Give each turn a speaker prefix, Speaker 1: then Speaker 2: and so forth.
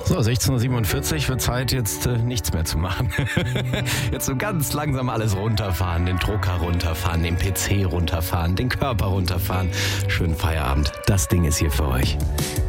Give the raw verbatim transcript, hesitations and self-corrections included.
Speaker 1: So, sechzehn Uhr siebenundvierzig wird Zeit, jetzt äh, nichts mehr zu machen. Jetzt so ganz langsam alles runterfahren, den Drucker runterfahren, den P C runterfahren, den Körper runterfahren. Schönen Feierabend. Das Ding ist hier für euch.